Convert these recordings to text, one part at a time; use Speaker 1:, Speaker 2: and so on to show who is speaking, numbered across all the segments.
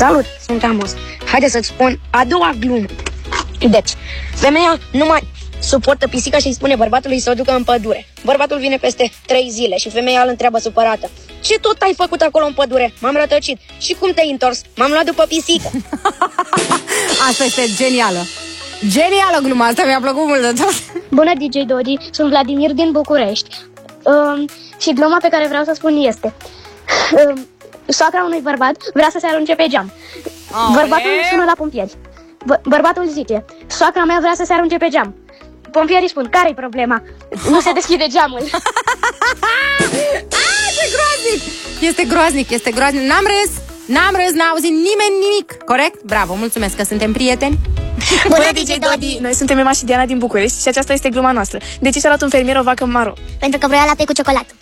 Speaker 1: Salut, sunt Amos. Haide să-ți spun a doua glumă. Deci, femeia nu mai suportă pisica și îi spune bărbatului să o ducă în pădure. Bărbatul vine peste 3 zile și femeia îl întreabă supărată: ce tot ai făcut acolo în pădure? M-am rătăcit. Și cum te-ai întors? M-am luat după pisică.
Speaker 2: Asta este genială. Genială gluma asta, mi-a plăcut mult de tot.
Speaker 3: Bună, DJ Dodi, sunt Vladimir din București. Și gluma pe care vreau să spun este: soacra unui bărbat vrea să se arunce pe geam. Bărbatul sună la pompieri. Bărbatul zice: soacra mea vrea să se arunce pe geam. Pompierii spun: care-i problema? Nu se deschide geamul.
Speaker 2: Ce groaznic! Este groaznic. N-am râs, n-a auzit nimeni nimic. Corect? Bravo, mulțumesc că suntem prieteni.
Speaker 4: Bună, DJ Dodi! Noi suntem Emma și Diana din București și aceasta este gluma noastră. De ce și-a luat un fermier o vacă maro?
Speaker 3: Pentru că vroia lapte cu ciocolată.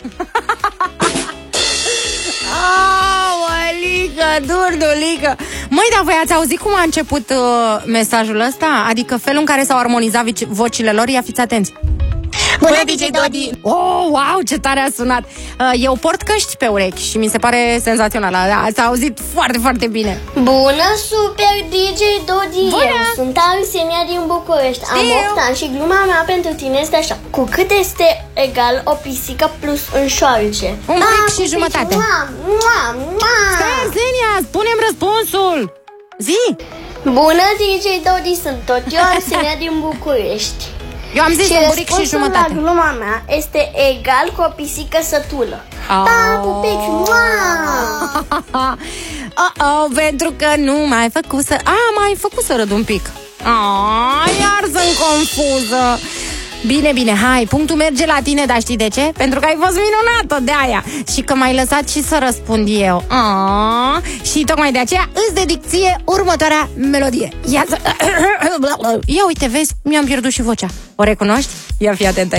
Speaker 2: Aolică, durdulică. Măi, dar voi ați auzit cum a început mesajul ăsta? Adică felul în care s-au armonizat vocile lor. Ia fiți atenți.
Speaker 4: Bună, DJ Dodi!
Speaker 2: Oh, wow, ce tare a sunat. Eu port căști pe urechi și mi se pare senzațional. Ați auzit foarte, foarte bine.
Speaker 5: Bună, super DJ Dodi! Eu sunt Arsenia din București. Am 8 ani și gluma mea pentru tine este așa: cu cât este egal o pisică plus un șoarece?
Speaker 2: Un pic și jumătate. Stai, Arsenia, spune-mi răspunsul. Zi!
Speaker 5: Bună, DJ Dodi, sunt tot eu, Arsenia din București.
Speaker 2: Eu am zis un buric și jumătate.
Speaker 5: La gluma mea este egal cu o pisică sătulă. Pupici,
Speaker 2: pentru că nu m-ai făcut să... m-ai făcut să râd un pic. Iar sunt confuză. Bine, hai, punctul merge la tine, dar știi de ce? Pentru că ai fost minunată de aia. Și că m-ai lăsat și să răspund eu. Și tocmai de aceea îți dedic ție următoarea melodie. Ia uite, vezi, mi-am pierdut și vocea. O recunoști? Ia fi atentă.